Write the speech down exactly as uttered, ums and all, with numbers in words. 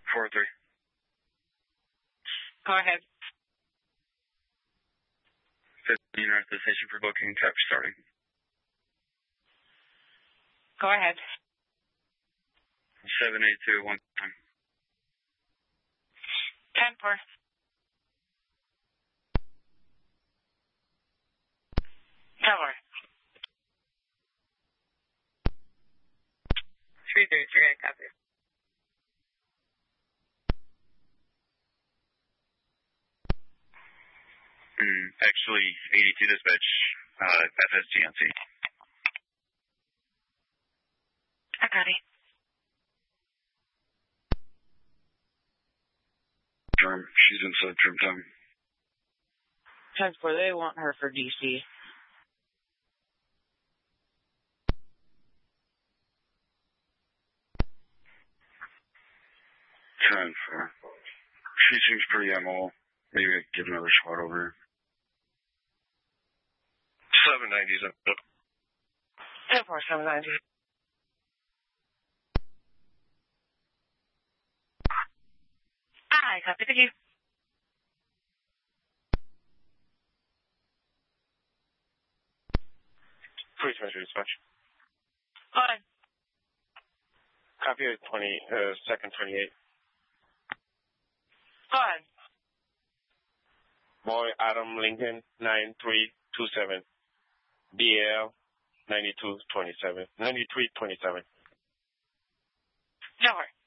four three. Go ahead. fifteen are at the station for booking. Tap starting. Go ahead. seven eight two, one time. ten four. Tower. three three three, I copy. Mm, actually, eighty-two dispatch, uh, F S G N C. I got it. Term, she's inside trim time. ten four, they want her for D C. ten four. She seems pretty M O. Maybe I could give another SWAT over here. seven ninety's up. ten four, seven ninety. I copy. Thank you. Police Measure Dispatch. Go ahead. Copy of twenty, uh, second twenty-eight. Go ahead. Boy Adam Lincoln, nine three two seven. B L, ninety-two twenty-seven. ninety-three twenty-seven. No worries.